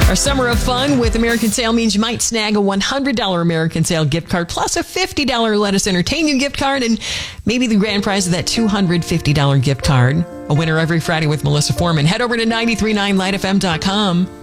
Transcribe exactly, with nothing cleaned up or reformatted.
Our summer of fun with American Sale means you might snag a one hundred dollars American Sale gift card plus a fifty dollars Let Us Entertain You gift card and maybe the grand prize of that two hundred fifty dollars gift card. A winner every Friday with Melissa Foreman. Head over to nine three nine light f m dot com.